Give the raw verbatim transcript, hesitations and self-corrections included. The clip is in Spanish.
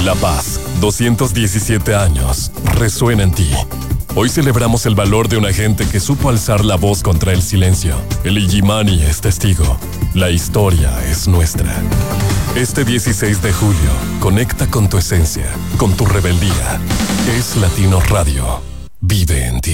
La Paz, doscientos diecisiete años, resuena en ti. Hoy celebramos el valor de una gente que supo alzar la voz contra el silencio. El Illimani es testigo. La historia es nuestra. Este dieciséis de julio, conecta con tu esencia, con tu rebeldía. Es Latino Radio. Vive en ti.